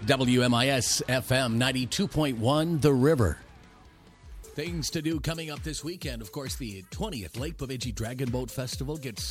WMIS FM 92.1 The River. Things to do coming up this weekend. Of course, the 20th Lake Bemidji Dragon Boat Festival gets